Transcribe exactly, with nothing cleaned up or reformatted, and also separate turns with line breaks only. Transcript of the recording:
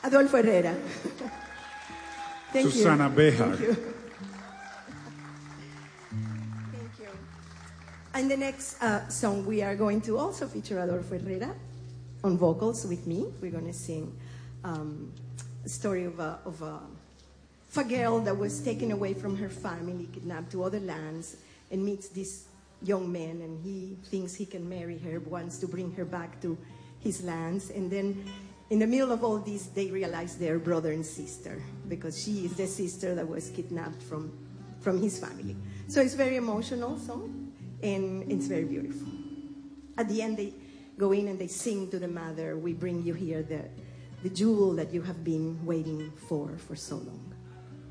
Adolfo Herrera. Thank
Susana
you.
Bejar.
Thank you. Thank you. And the next uh, song, we are going to also feature Adolfo Herrera on vocals with me. We're going to sing um, a story of a, of, a, of a girl that was taken away from her family, kidnapped to other lands, and meets this young man, and he thinks he can marry her, wants to bring her back to his lands. And then in the middle of all this, they realize they're brother and sister, because she is the sister that was kidnapped from, from his family. So it's a very emotional song, and it's very beautiful. At the end, they go in and they sing to the mother, "We bring you here the, the jewel that you have been waiting for for so long."